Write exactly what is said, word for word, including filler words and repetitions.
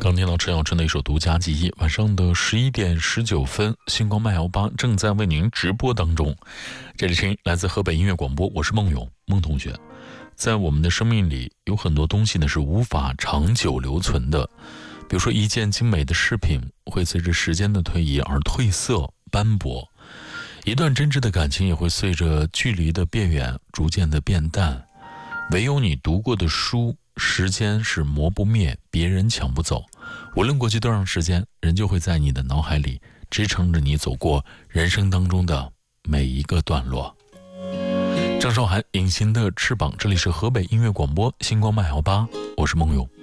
刚听到陈小春的一首独家记忆。晚上的十一点十九分，星光漫摇吧正在为您直播当中。这里是来自河北音乐广播，我是孟勇，孟同学。在我们的生命里，有很多东西呢是无法长久留存的，比如说一件精美的饰品会随着时间的推移而褪色斑驳，一段真挚的感情也会随着距离的变远逐渐的变淡。唯有你读过的书，时间是磨不灭，别人抢不走。无论过去多长时间，人就会在你的脑海里支撑着你走过人生当中的每一个段落。张韶涵，隐形的翅膀，这里是河北音乐广播星光漫摇吧，我是孟勇。